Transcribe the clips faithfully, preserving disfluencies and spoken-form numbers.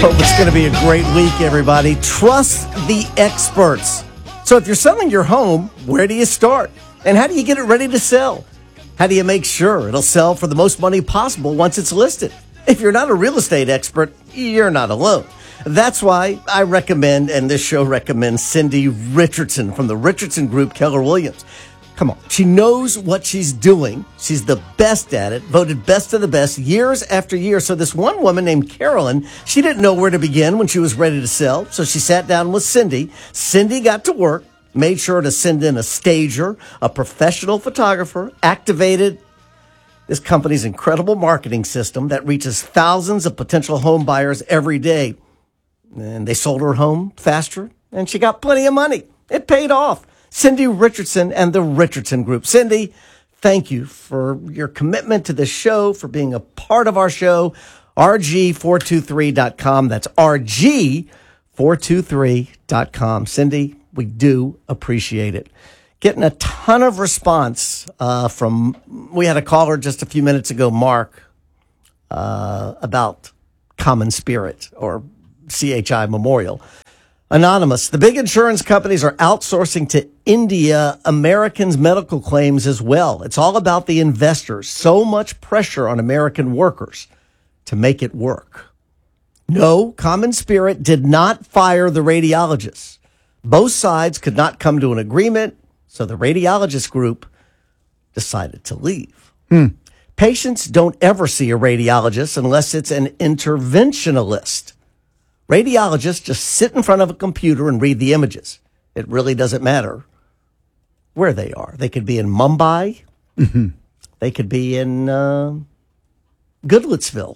Hope it's going to be a great week, everybody. Trust the experts. So if you're selling your home, where do you start? And how do you get it ready to sell? How do you make sure it'll sell for the most money possible once it's listed? If you're not a real estate expert, you're not alone. That's why I recommend, and this show recommends, Cindy Richardson from the Richardson Group, Keller Williams. Come on. She knows what she's doing. She's the best at it, voted best of the best years after year. So this one woman named Carolyn, she didn't know where to begin when she was ready to sell. So she sat down with Cindy. Cindy got to work, made sure to send in a stager, a professional photographer, activated this company's incredible marketing system that reaches thousands of potential home buyers every day. And they sold her home faster, and she got plenty of money. It paid off. Cindy Richardson and the Richardson Group. Cindy, thank you for your commitment to the show, for being a part of our show. R G four two three dot com. That's R G four two three dot com. Cindy, we do appreciate it. Getting a ton of response uh, from, we had a caller just a few minutes ago, Mark, uh, about Common Spirit or C H I Memorial. Anonymous, the big insurance companies are outsourcing to India Americans' medical claims as well. It's all about the investors. So much pressure on American workers to make it work. No, Common Spirit did not fire the radiologists. Both sides could not come to an agreement, so the radiologist group decided to leave. Hmm. Patients don't ever see a radiologist unless it's an interventionalist. Radiologists just sit in front of a computer and read the images. It really doesn't matter where they are. They could be in Mumbai. Mm-hmm. They could be in uh, Goodlettsville.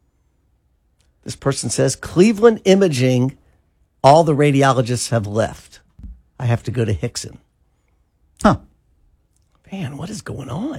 This person says, Cleveland Imaging, all the radiologists have left. I have to go to Hickson. Huh. Man, what is going on?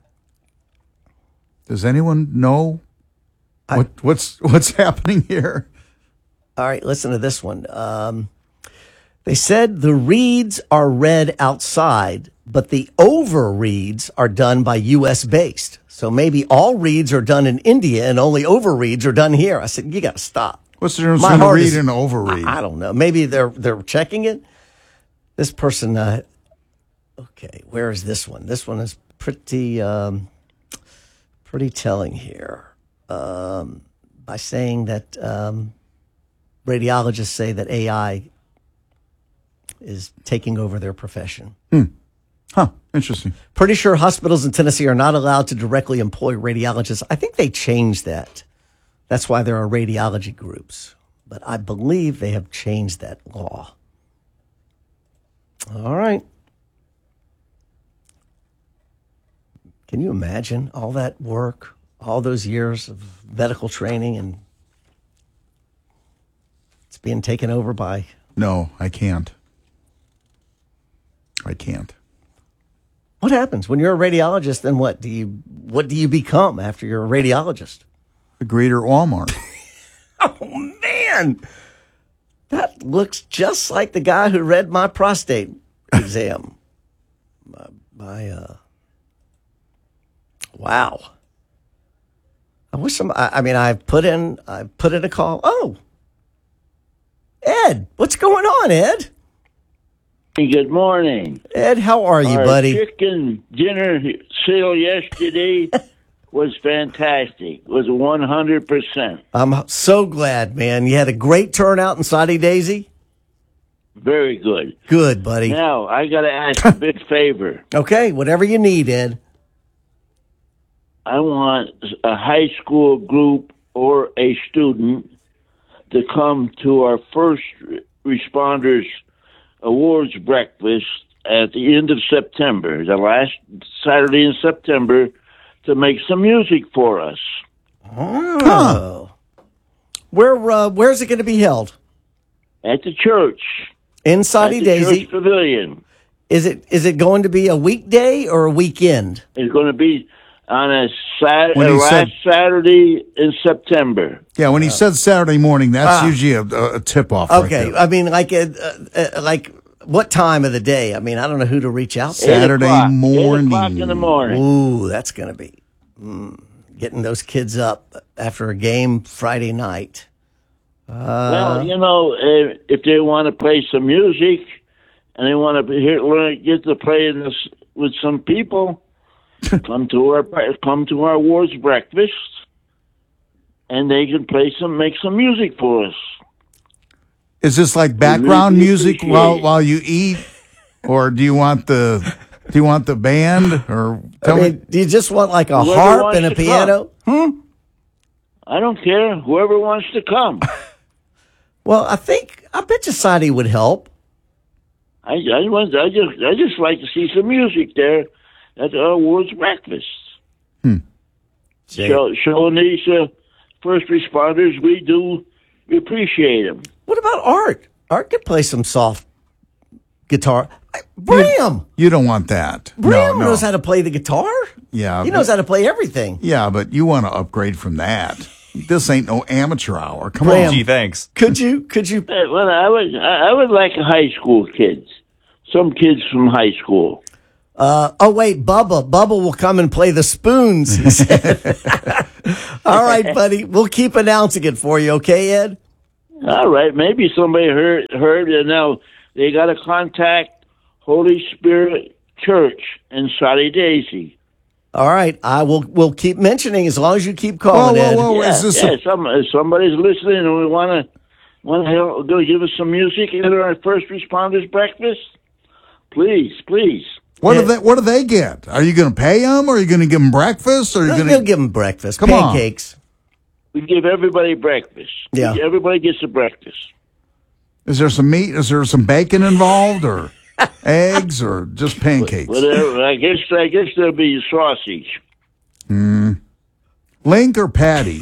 Does anyone know I, what, what's what's happening here? All right, listen to this one. Um, they said the reads are read outside, but the over reads are done by U S based. So maybe all reads are done in India and only over reads are done here. I said, you got to stop. What's the difference between a read and overread? I, I don't know. Maybe they're they're checking it. This person, uh, okay, where is this one? This one is pretty um, pretty telling here um, by saying that. Um, Radiologists say that A I is taking over their profession. Hmm. Huh. Interesting. Pretty sure hospitals in Tennessee are not allowed to directly employ radiologists. I think they changed that. That's why there are radiology groups. But I believe they have changed that law. All right. Can you imagine all that work, all those years of medical training, and it's being taken over by... No, I can't. I can't. What happens when you're a radiologist? Then what do you what do you become after you're a radiologist? The greater Walmart. Oh man, that looks just like the guy who read my prostate exam. my, my uh, wow. I wish some. I, I mean, I put in I put in a call. Oh. Ed, what's going on, Ed? Good morning. Ed, how are you, Our buddy? chicken dinner sale yesterday was fantastic. It was one hundred percent. I'm so glad, man. You had a great turnout in Saudi Daisy? Very good. Good, buddy. Now, I got to ask a big favor. Okay, whatever you need, Ed. I want a high school group or a student to come to our first responders awards breakfast at the end of September, the last Saturday in September, to make some music for us. Oh. Where uh, where's it going to be held? At the church. In Saudi at the Daisy. Church Pavilion. Is it is it going to be a weekday or a weekend? It's going to be on a Sat- When he last said- Saturday in September. Yeah, when he said Saturday morning, that's Ah. usually a, a tip-off. right Okay, there. I mean, like, uh, uh, like what time of the day? I mean, I don't know who to reach out to. Saturday Eight o'clock. morning. Eight o'clock in the morning. Ooh, that's going to be mm, getting those kids up after a game Friday night. Uh, well, you know, uh, if they want to play some music and they want to hear, learn, get to play this with some people, come to our come to our awards breakfast, and they can play some, make some music for us. Is this like background really music appreciate while it. while you eat, or do you want the do you want the band? Or I tell mean, me, do you just want like a Whoever harp wants and a to piano? I don't care. Whoever wants to come. Well, I think I bet you Sonny would help. I, I, want, I just I just like to see some music there at our awards breakfast. Jay. Show, showing these uh, first responders we do we appreciate them. What about Art? Art could play some soft guitar. I- Bram! you don't want that. Bram no, no. knows how to play the guitar. Yeah, He knows how to play everything. Yeah, but you want to upgrade from that. This ain't no amateur hour. Come Bram. on. Gee, thanks. Could you? Could you? Uh, Well, I would I I would like high school kids, some kids from high school. Uh, oh, wait, Bubba. Bubba will come and play the spoons, he said. All right, buddy. We'll keep announcing it for you, okay, Ed? All right, maybe somebody heard heard and now they got to contact Holy Spirit Church in Saudi Daisy. All right. I will We'll keep mentioning as long as you keep Whoa, calling, Ed. whoa, whoa. Yeah, is this yeah. a, Some, if somebody's listening and we want to want to help, go give us some music at our first responders breakfast. Please, please. what Yeah. do they what do they get? Are you going to pay them, or are you going to give them breakfast, or are you They'll going they'll to? give them breakfast, Come on. pancakes. We give everybody breakfast. Yeah. Everybody gets a breakfast. Is there some meat? Is there some bacon involved, or eggs, or just pancakes? Whatever. I guess I guess there'll be sausage. Link or Patty?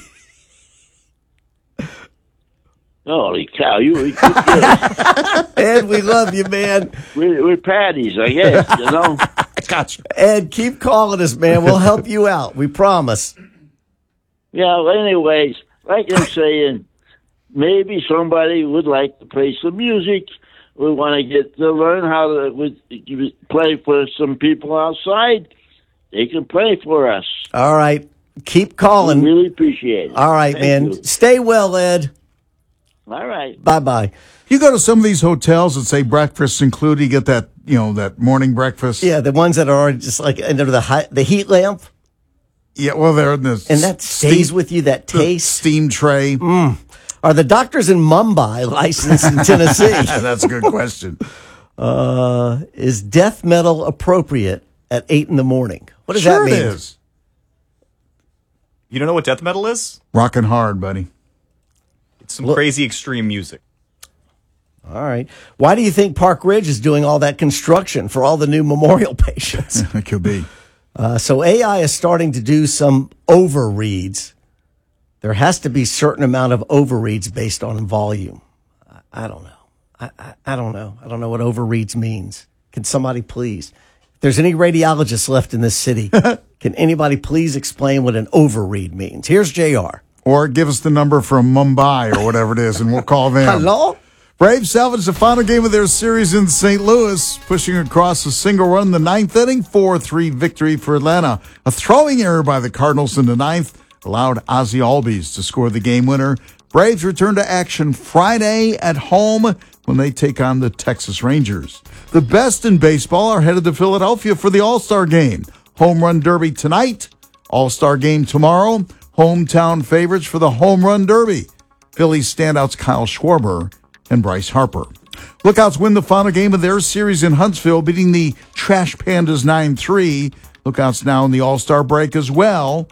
Holy cow! You, you good. Ed, we love you, man. we're, we're patties, I guess. You know. Gotcha. Ed, keep calling us, man. We'll help you out. We promise. Yeah. Well, anyways, like I'm saying, maybe somebody would like to play some music. We want to get to learn how to with, play for some people outside. They can play for us. All right. Keep We calling. really appreciate it. All right, Thank man. you. Stay well, Ed. All right. Bye-bye. You go to some of these hotels that say breakfast included. You get that, you know, that morning breakfast. Yeah, the ones that are already just like under the high, the heat lamp, Yeah. Well, they're in this, and that stays steam, with you, that the taste. steam tray. Are the doctors in Mumbai licensed in Tennessee? That's a good question. Uh, is death metal appropriate at eight in the morning? What does Sure that mean? it is. You don't know what death metal is? Rocking hard, buddy. It's some Look- crazy extreme music. All right. Why do you think Park Ridge is doing all that construction for all the new memorial patients? It could be. Uh, so A I is starting to do some overreads. There has to be a certain amount of overreads based on volume. I, I don't know. I, I, I don't know. I don't know what overreads means. Can somebody please? If there's any radiologists left in this city, can anybody please explain what an overread means? Here's J R. Or give us the number from Mumbai or whatever it is, and we'll call them. Hello? Braves salvaged the final game of their series in Saint Louis, pushing across a single run in the ninth inning, four three victory for Atlanta. A throwing error by the Cardinals in the ninth allowed Ozzie Albies to score the game winner. Braves return to action Friday at home when they take on the Texas Rangers. The best in baseball are headed to Philadelphia for the All-Star Game. Home Run Derby tonight, All-Star Game tomorrow, hometown favorites for the Home Run Derby. Phillies standouts Kyle Schwarber and Bryce Harper. Lookouts win the final game of their series in Huntsville, beating the Trash Pandas nine three. Lookouts now in the All-Star break as well.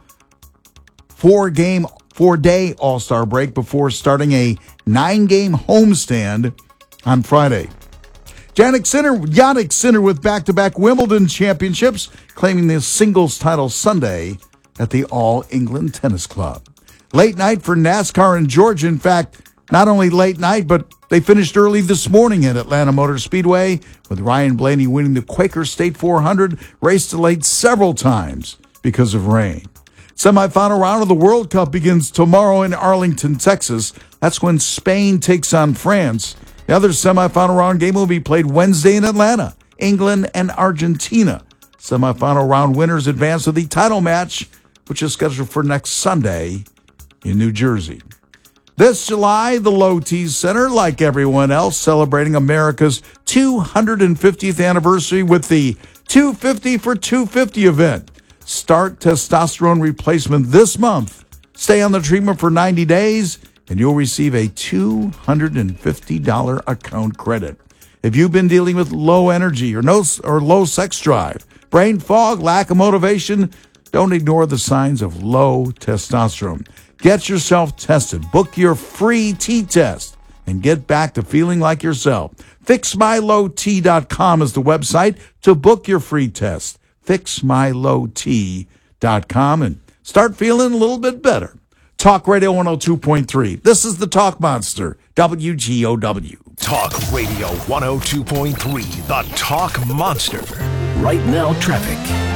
Four-game, four-day All-Star break before starting a nine-game homestand on Friday. Jannik Sinner, Jannik Sinner with back-to-back Wimbledon championships, claiming the singles title Sunday at the All England Tennis Club. Late night for NASCAR in Georgia. In fact, not only late night, but they finished early this morning at Atlanta Motor Speedway, with Ryan Blaney winning the Quaker State four hundred, race delayed several times because of rain. Semifinal round of the World Cup begins tomorrow in Arlington, Texas. That's when Spain takes on France. The other semifinal round game will be played Wednesday in Atlanta, England and Argentina. Semifinal round winners advance to the title match, which is scheduled for next Sunday in New Jersey. This July, the Low T Center, like everyone else, celebrating America's two hundred fiftieth anniversary with the two fifty for two fifty event. Start testosterone replacement this month. Stay on the treatment for ninety days, and you'll receive a two hundred fifty dollars account credit. If you've been dealing with low energy or no or low sex drive, brain fog, lack of motivation, don't ignore the signs of low testosterone. Get yourself tested. Book your free T-test and get back to feeling like yourself. fix my low t dot com is the website to book your free test. fix my low t dot com and start feeling a little bit better. Talk Radio one oh two point three. This is the Talk Monster, W G O W. Talk Radio one oh two point three, the Talk Monster. Right now, traffic.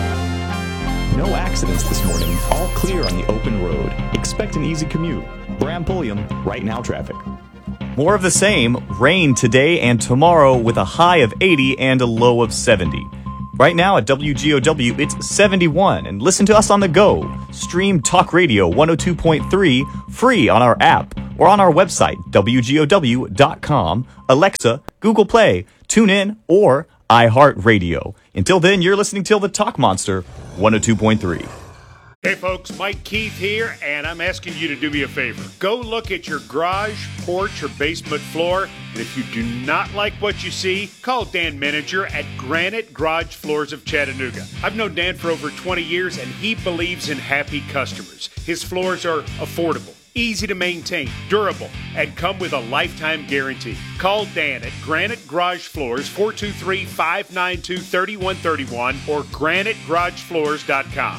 No accidents this morning. All clear on the open road. Expect an easy commute. Bram Pulliam, Right Now Traffic. More of the same. Rain today and tomorrow with a high of eighty and a low of seventy. Right now at W G O W, it's seventy-one. And listen to us on the go. Stream Talk Radio one oh two point three free on our app or on our website, W G O W dot com, Alexa, Google Play, TuneIn, or iHeartRadio. Until then, you're listening to the Talk Monster one oh two point three. Hey folks, Mike Keith here, and I'm asking you to do me a favor. Go look at your garage, porch, or basement floor, and if you do not like what you see, call Dan Meninger at Granite Garage Floors of Chattanooga. I've known Dan for over twenty years, and he believes in happy customers. His floors are affordable, easy to maintain, durable, and come with a lifetime guarantee. Call Dan at Granite Garage Floors, four two three, five nine two, three one three one or granite garage floors dot com.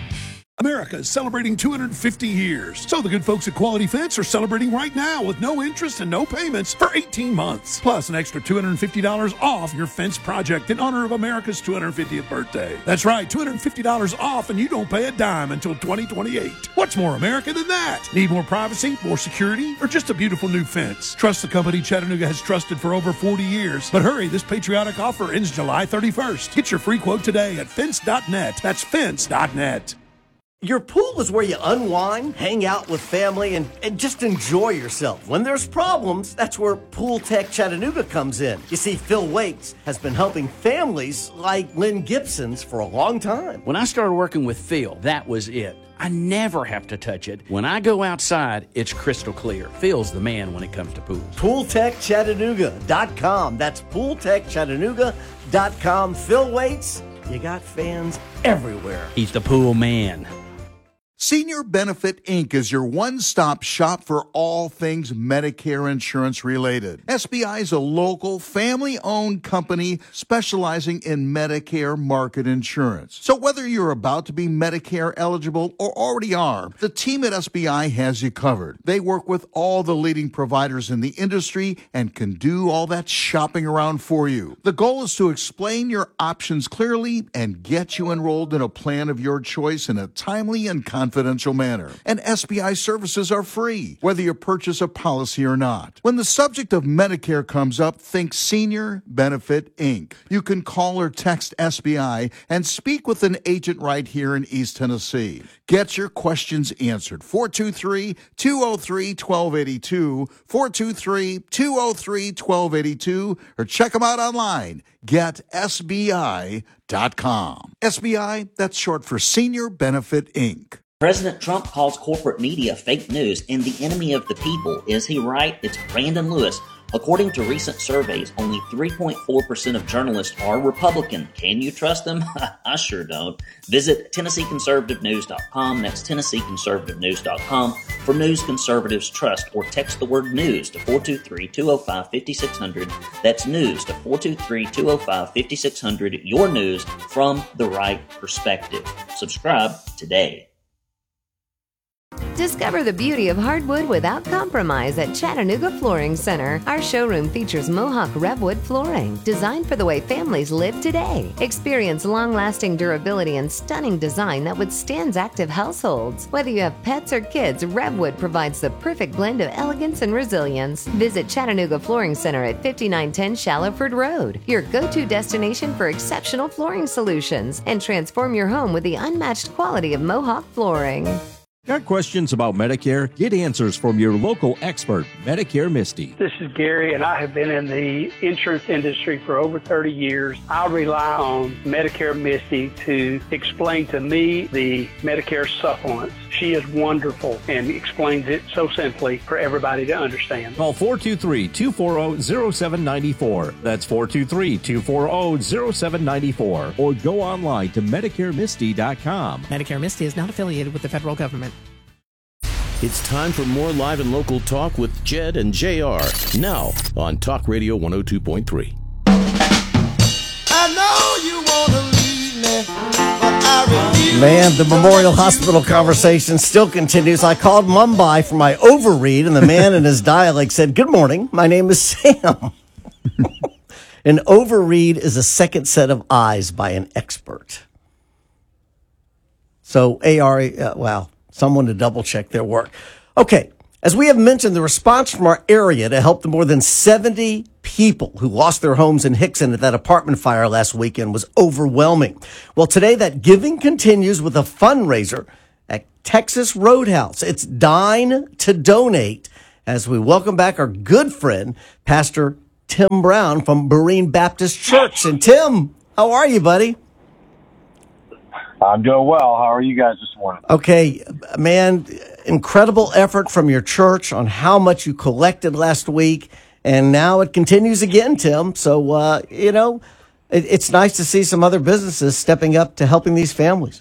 America is celebrating two hundred fifty years. So the good folks at Quality Fence are celebrating right now with no interest and no payments for eighteen months. Plus an extra two hundred fifty dollars off your fence project in honor of America's two hundred fiftieth birthday. That's right, two hundred fifty dollars off and you don't pay a dime until twenty twenty-eight. What's more America than that? Need more privacy, more security, or just a beautiful new fence? Trust the company Chattanooga has trusted for over forty years. But hurry, this patriotic offer ends July thirty-first. Get your free quote today at fence dot net. That's fence dot net. Your pool is where you unwind, hang out with family, and, and just enjoy yourself. When there's problems, that's where Pool Tech Chattanooga comes in. You see, Phil Wakes has been helping families like Lynn Gibson's for a long time. When I started working with Phil, that was it. I never have to touch it. When I go outside, it's crystal clear. Phil's the man when it comes to pools. pool tech chattanooga dot com. That's pool tech chattanooga dot com. Phil Wakes, you got fans everywhere. He's the pool man. Senior Benefit Incorporated is your one-stop shop for all things Medicare insurance related. S B I is a local, family-owned company specializing in Medicare market insurance. So whether you're about to be Medicare eligible or already are, the team at S B I has you covered. They work with all the leading providers in the industry and can do all that shopping around for you. The goal is to explain your options clearly and get you enrolled in a plan of your choice in a timely and confidential confidential manner. And S B I services are free, whether you purchase a policy or not. When the subject of Medicare comes up, think Senior Benefit Incorporated. You can call or text S B I and speak with an agent right here in East Tennessee. Get your questions answered. four two three, two oh three, one two eight two, four two three, two oh three, one two eight two, or check them out online. get S B I dot com. S B I, that's short for Senior Benefit Incorporated. President Trump calls corporate media fake news and the enemy of the people. Is he right? It's Brandon Lewis. According to recent surveys, only three point four percent of journalists are Republican. Can you trust them? I sure don't. Visit Tennessee Conservative News dot com. That's Tennessee Conservative News dot com for news conservatives trust, or text the word news to four two three, two oh five, five six zero zero. That's news to four two three, two oh five, five six zero zero. Your news from the right perspective. Subscribe today. Discover the beauty of hardwood without compromise at Chattanooga Flooring Center. Our showroom features Mohawk Revwood flooring, designed for the way families live today. Experience long-lasting durability and stunning design that withstands active households. Whether you have pets or kids, Revwood provides the perfect blend of elegance and resilience. Visit Chattanooga Flooring Center at fifty-nine ten Shallowford Road, your go-to destination for exceptional flooring solutions, and transform your home with the unmatched quality of Mohawk flooring. Got questions about Medicare? Get answers from your local expert, Medicare Misty. This is Gary, and I have been in the insurance industry for over thirty years. I rely on Medicare Misty to explain to me the Medicare supplements. She is wonderful and explains it so simply for everybody to understand. Call four two three, two four zero, zero seven nine four. That's four two three, two four zero, zero seven nine four. Or go online to Medicare Misty dot com. Medicare Misty is not affiliated with the federal government. It's time for more live and local talk with Jed and J R. Now on Talk Radio one oh two point three. I know you want to leave me, but I refuse. Man, the Memorial Hospital conversation still continues. I called Mumbai for my overread, and the man in his dialect said, "Good morning, my name is Sam." An overread is a second set of eyes by an expert. So, A R, uh, wow. Someone to double check their work. Okay, as we have mentioned, the response from our area to help the more than seventy people who lost their homes in Hickson at that apartment fire last weekend was overwhelming. Well, today that giving continues with a fundraiser at Texas Roadhouse. It's Dine to Donate as we welcome back our good friend, Pastor Tim Brown from Berean Baptist Church. And Tim, how are you, buddy? I'm doing well. How are you guys this morning? Okay, man, incredible effort from your church on how much you collected last week, and now it continues again, Tim. So, uh, you know, it, it's nice to see some other businesses stepping up to helping these families.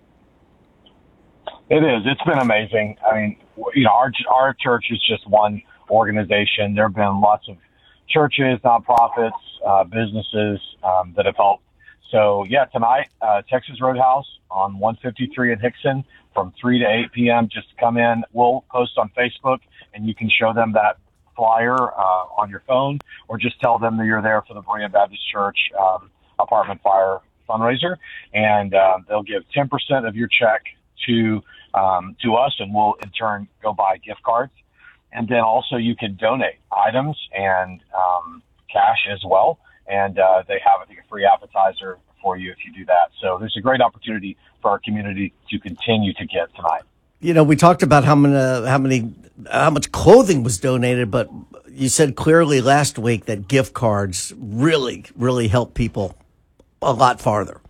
It is. It's been amazing. I mean, you know, our our church is just one organization. There have been lots of churches, nonprofits, uh, businesses um, that have helped. So, yeah, tonight, uh, Texas Roadhouse on one fifty-three in Hickson from three to eight p.m. Just come in. We'll post on Facebook, and you can show them that flyer uh, on your phone, or just tell them that you're there for the Berean Baptist Church um, apartment fire fundraiser, and uh, they'll give ten percent of your check to um, to us, and we'll, in turn, go buy gift cards. And then also you can donate items and um, cash as well. And uh, they have, I think, a free appetizer for you if you do that. So there's a great opportunity for our community to continue to give tonight. You know, we talked about how many, uh, how many, how much clothing was donated, but you said clearly last week that gift cards really, really help people a lot farther.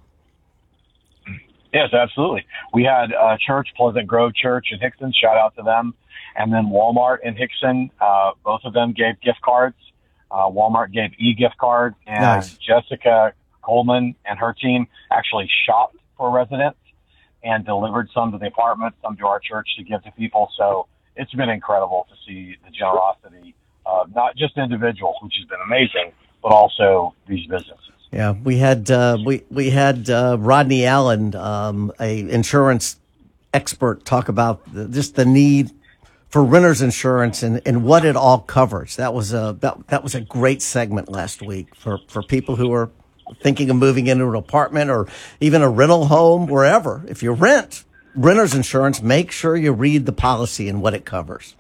Yes, absolutely. We had a church, Pleasant Grove Church in Hickson. Shout out to them. And then Walmart in Hickson. Uh, both of them gave gift cards. Uh, Walmart gave e-gift cards, and nice. Jessica Coleman and her team actually shopped for residents and delivered some to the apartment, some to our church to give to people. So it's been incredible to see the generosity of not just individuals, which has been amazing, but also these businesses. Yeah, we had uh, we we had uh, Rodney Allen, um, a insurance expert, talk about the, just the need for renter's insurance and, and what it all covers. That was a that, that was a great segment last week for, for people who are thinking of moving into an apartment or even a rental home, wherever. If you rent, renter's insurance, make sure you read the policy and what it covers.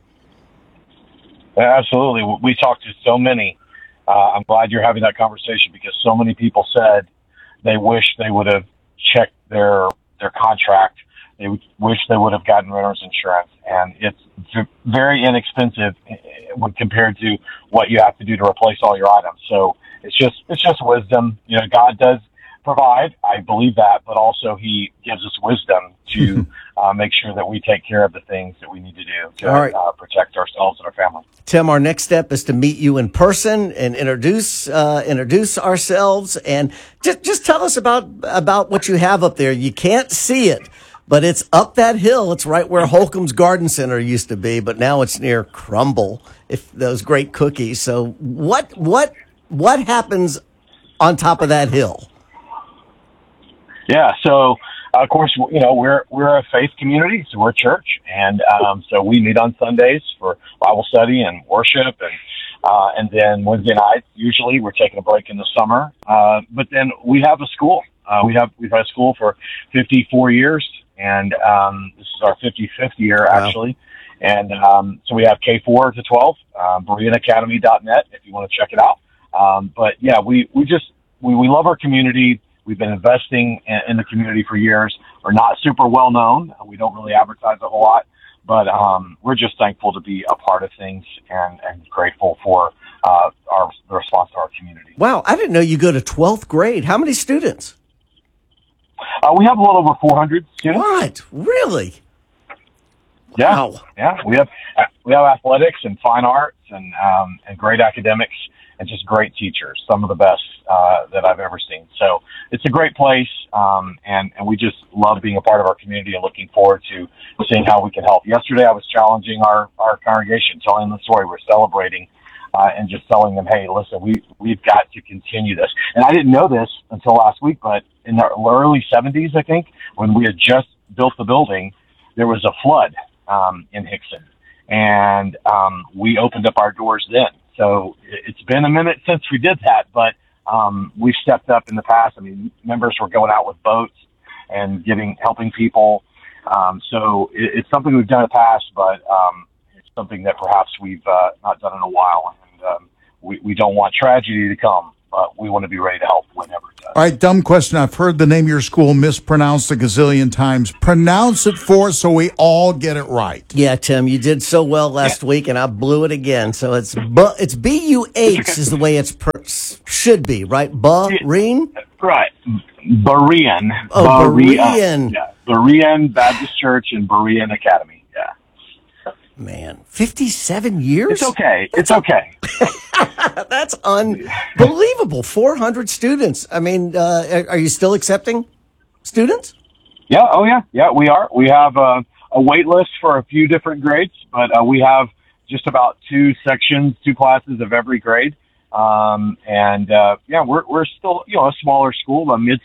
Absolutely. We talked to so many. Uh, I'm glad you're having that conversation because so many people said they wish they would have checked their their contract. They would wish they would have gotten renter's insurance, and it's very inexpensive when compared to what you have to do to replace all your items. So it's just it's just wisdom. You know, God does provide. I believe that, but also He gives us wisdom to uh, make sure that we take care of the things that we need to do to all right. uh, protect ourselves and our family. Tim, our next step is to meet you in person and introduce uh, introduce ourselves, and just just tell us about about what you have up there. You can't see it, but it's up that hill. It's right where Holcomb's Garden Center used to be, but now it's near Crumble. If those great cookies. So what what what happens on top of that hill? Yeah, so uh, of course, you know, we're we're a faith community, so we're a church, and um, so we meet on Sundays for Bible study and worship, and uh, and then Wednesday nights usually we're taking a break in the summer. Uh, but then we have a school. Uh, we have we've had a school for fifty-four years, and um, this is our fifty-fifth year actually. Wow. And um, so we have K four to twelve, uh, Berean Academy dot net if you want to check it out. Um, but yeah, we we just we, we love our community. We've been investing in, in the community for years. are not super well known. We don't really advertise a whole lot, but um, we're just thankful to be a part of things and, and grateful for uh, our the response to our community. Wow, I didn't know you go to twelfth grade. How many students? Uh, we have a little over four hundred students. What? Really? Yeah, wow. yeah. We have we have athletics and fine arts and um, and great academics and just great teachers. Some of the best uh, that I've ever seen. So it's a great place, um, and and we just love being a part of our community and looking forward to seeing how we can help. Yesterday, I was challenging our our congregation, telling them the story. We're celebrating. Uh, and just telling them, hey, listen, we, we've got to continue this. And I didn't know this until last week, but in the early seventies, I think, when we had just built the building, there was a flood um, in Hickson. And um, we opened up our doors then. So it's been a minute since we did that, but um, we've stepped up in the past. I mean, members were going out with boats and getting helping people. Um, so it, it's something we've done in the past, but um, it's something that perhaps we've uh, not done in a while. Um, we, we don't want tragedy to come, but we want to be ready to help whenever it does. All right, dumb question. I've heard the name of your school mispronounced a gazillion times. Pronounce it for us so we all get it right. Yeah, Tim, you did so well last yeah. week, and I blew it again. So it's bu- it's B U H is the way it's per- should be, right? Berean? Right. Berean. Oh, Berean. Yeah. Berean Baptist Church and Berean Academy. Man, fifty-seven years? It's okay. It's okay. That's unbelievable. four hundred students. I mean, uh, are you still accepting students? Yeah. Oh, yeah. Yeah, we are. We have uh, a wait list for a few different grades, but uh, we have just about two sections, two classes of every grade. Um, and, uh, yeah, we're, we're still, you know, a smaller school, a mid